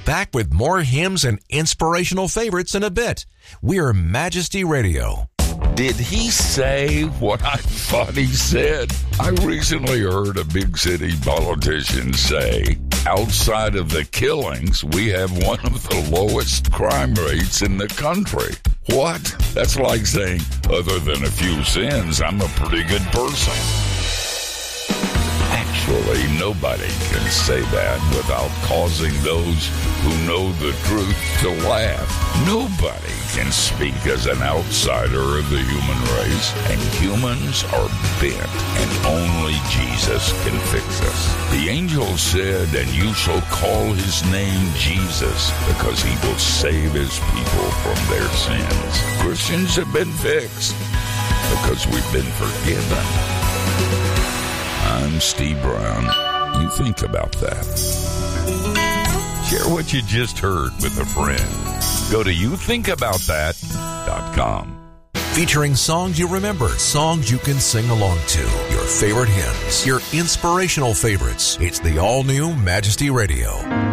back with more hymns and inspirational favorites in a bit. We're Majesty Radio. Did he say what I thought he said? I recently heard a big city politician say, outside of the killings, we have one of the lowest crime rates in the country. What? That's like saying, other than a few sins, I'm a pretty good person. Actually, nobody can say that without causing those who know the truth to laugh. Nobody can speak as an outsider of the human race, and humans are bent, and only Jesus can fix us. The angel said, and you shall call his name Jesus, because he will save his people from their sins. Christians have been fixed because we've been forgiven. I'm Steve Brown. You think about that. Share what you just heard with a friend. Go to youthinkaboutthat.com. Featuring songs you remember, songs you can sing along to, your favorite hymns, your inspirational favorites. It's the all-new Majesty Radio.